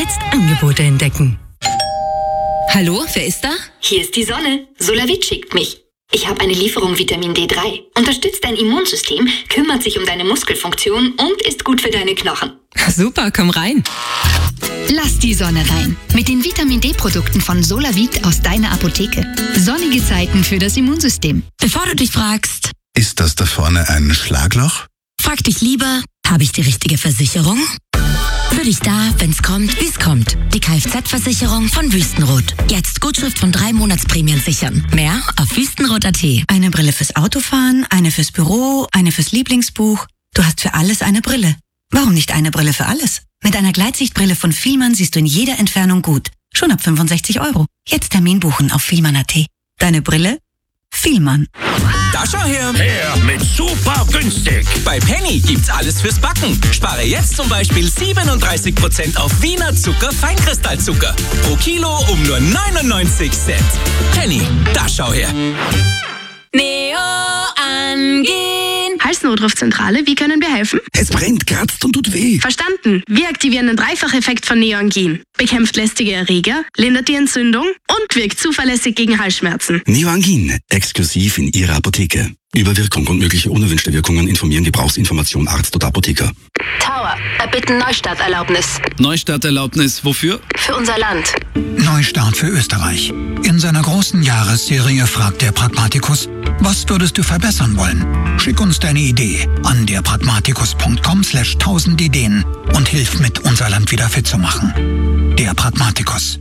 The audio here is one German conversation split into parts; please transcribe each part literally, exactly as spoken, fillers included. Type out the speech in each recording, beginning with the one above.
Jetzt Angebote entdecken. Hallo, wer ist da? Hier ist die Sonne. Solavit schickt mich. Ich habe eine Lieferung Vitamin D drei. Unterstützt dein Immunsystem, kümmert sich um deine Muskelfunktion und ist gut für deine Knochen. Super, komm rein. Lass die Sonne rein. Mit den Vitamin D-Produkten von Solavit aus deiner Apotheke. Sonnige Zeiten für das Immunsystem. Bevor du dich fragst, ist das da vorne ein Schlagloch? frag dich lieber, habe ich die richtige Versicherung? Für dich da, wenn's kommt, wie's kommt. Die Kfz-Versicherung von Wüstenrot. Jetzt Gutschrift von drei Monatsprämien sichern. Mehr auf wüstenrot punkt at. Eine Brille fürs Autofahren, eine fürs Büro, eine fürs Lieblingsbuch. Du hast für alles eine Brille. Warum nicht eine Brille für alles? Mit einer Gleitsichtbrille von Fielmann siehst du in jeder Entfernung gut. Schon ab fünfundsechzig Euro. Jetzt Termin buchen auf fielmann punkt at. Deine Brille? Fielmann. Da schau her! Her mit super günstig! Bei Penny gibt's alles fürs Backen. Spare jetzt zum Beispiel siebenunddreißig Prozent auf Wiener Zucker Feinkristallzucker. Pro Kilo um nur neunundneunzig Cent. Penny, da schau her! Neo angehen. Halsnotrufzentrale, wie können wir helfen? Es brennt, kratzt und tut weh. Verstanden. Wir aktivieren den Dreifacheffekt von Neoangin. Bekämpft lästige Erreger, lindert die Entzündung und wirkt zuverlässig gegen Halsschmerzen. Neoangin, exklusiv in Ihrer Apotheke. Über Wirkung und mögliche unerwünschte Wirkungen informieren Gebrauchsinformation Arzt oder Apotheker. Tower, erbitten Neustarterlaubnis. Neustarterlaubnis wofür? Für unser Land. Neustart für Österreich. In seiner großen Jahresserie fragt der Pragmatikus, was würdest du verbessern wollen? Schick uns deine Idee an derpragmatikus punkt com slash tausend Ideen und hilf mit, unser Land wieder fit zu machen. Der Pragmatikus.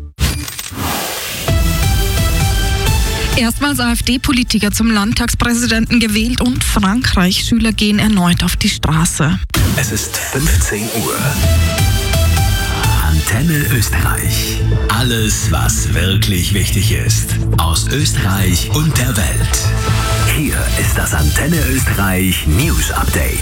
Erstmals AfD-Politiker zum Landtagspräsidenten gewählt und Frankreich-Schüler gehen erneut auf die Straße. Es ist fünfzehn Uhr. Antenne Österreich. Alles, was wirklich wichtig ist. Aus Österreich und der Welt. Hier ist das Antenne Österreich News Update.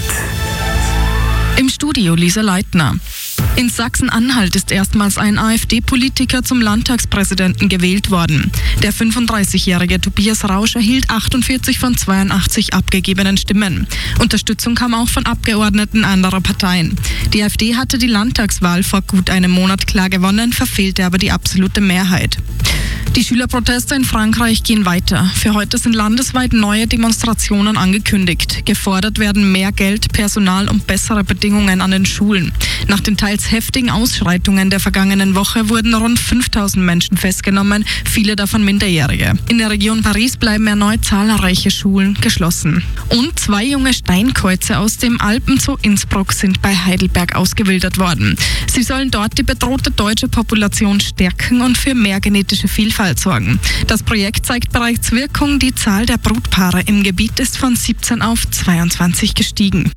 Im Studio Lisa Leitner. In Sachsen-Anhalt ist erstmals ein AfD-Politiker zum Landtagspräsidenten gewählt worden. Der fünfunddreißigjährige Tobias Rausch erhielt achtundvierzig von zweiundachtzig abgegebenen Stimmen. Unterstützung kam auch von Abgeordneten anderer Parteien. Die AfD hatte die Landtagswahl vor gut einem Monat klar gewonnen, verfehlte aber die absolute Mehrheit. Die Schülerproteste in Frankreich gehen weiter. Für heute sind landesweit neue Demonstrationen angekündigt. Gefordert werden mehr Geld, Personal und bessere Bedingungen an den Schulen. Nach den teils heftigen Ausschreitungen der vergangenen Woche wurden rund fünftausend Menschen festgenommen, viele davon Minderjährige. In der Region Paris bleiben erneut zahlreiche Schulen geschlossen. Und zwei junge Steinkäuze aus dem Alpenzoo Innsbruck sind bei Heidelberg ausgewildert worden. Sie sollen dort die bedrohte deutsche Population stärken und für mehr genetische Vielfalt sorgen. Das Projekt zeigt bereits Wirkung. Die Zahl der Brutpaare im Gebiet ist von siebzehn auf zweiundzwanzig gestiegen.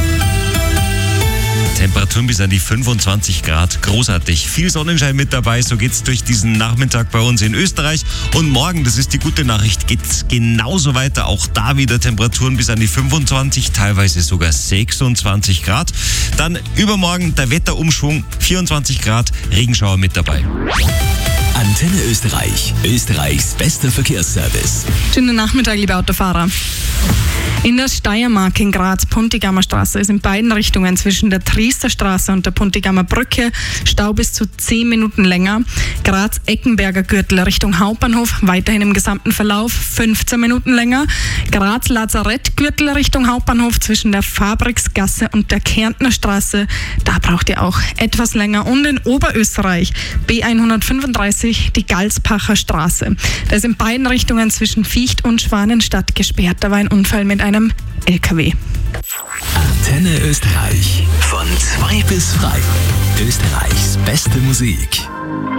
Temperaturen bis an die fünfundzwanzig Grad. Großartig. Viel Sonnenschein mit dabei. So geht's durch diesen Nachmittag bei uns in Österreich. Und morgen, das ist die gute Nachricht, geht's genauso weiter. Auch da wieder Temperaturen bis an die fünfundzwanzig, teilweise sogar sechsundzwanzig Grad. Dann übermorgen der Wetterumschwung, vierundzwanzig Grad, Regenschauer mit dabei. Antenne Österreich, Österreichs bester Verkehrsservice. Schönen Nachmittag, liebe Autofahrer. In der Steiermark in Graz, Puntigammer Straße, ist in beiden Richtungen zwischen der Triester Straße und der Puntigammer Brücke Stau bis zu zehn Minuten länger. Graz-Eckenberger Gürtel Richtung Hauptbahnhof, weiterhin im gesamten Verlauf fünfzehn Minuten länger. Graz-Lazarett-Gürtel Richtung Hauptbahnhof zwischen der Fabriksgasse und der Kärntner Straße, da braucht ihr auch etwas länger. Und in Oberösterreich, B hundertfünfunddreißig, die Galspacher Straße. Da ist in beiden Richtungen zwischen Viecht und Schwanenstadt gesperrt. Da war ein Unfall mit einem L K W. Antenne Österreich. Von zwei bis frei. Österreichs beste Musik.